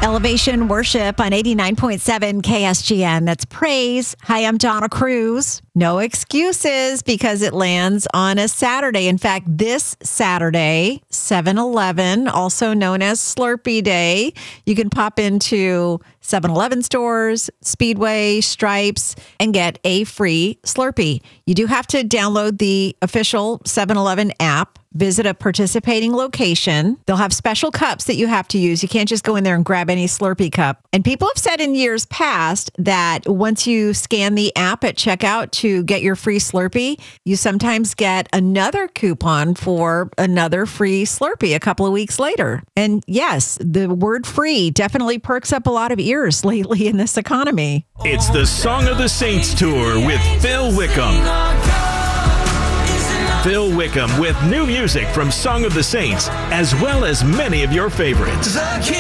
Elevation Worship on 89.7 KSGN. That's praise. Hi, I'm Donna Cruz. No excuses because it lands on a Saturday. In fact, this Saturday, 7-Eleven, also known as Slurpee Day, you can pop into 7-Eleven stores, Speedway, Stripes, and get a free Slurpee. You do have to download the official 7-Eleven app. Visit a participating location. They'll have special cups that you have to use. You can't just go in there and grab any Slurpee cup. And people have said in years past that once you scan the app at checkout to get your free Slurpee, you sometimes get another coupon for another free Slurpee a couple of weeks later. And yes, the word free definitely perks up a lot of ears lately in this economy. It's the Song of the Saints Tour with Phil Wickham. Phil Wickham with new music from Song of the Saints, as well as many of your favorites.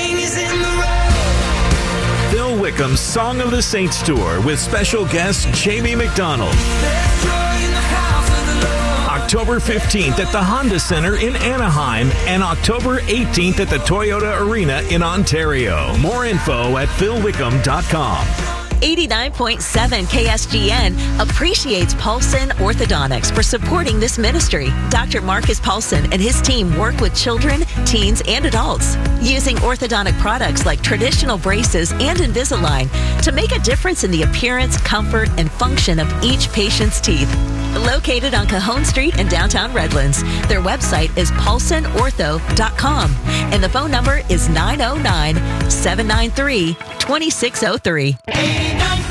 Phil Wickham's Song of the Saints Tour with special guest Jamie McDonald. October 15th at the Honda Center in Anaheim and October 18th at the Toyota Arena in Ontario. More info at philwickham.com. 89.7 KSGN appreciates Paulson Orthodontics for supporting this ministry. Dr. Marcus Paulson and his team work with children, teens, and adults using orthodontic products like traditional braces and Invisalign to make a difference in the appearance, comfort, and function of each patient's teeth. Located on Cajon Street in downtown Redlands. Their website is paulsonortho.com and the phone number is 909-793-2603.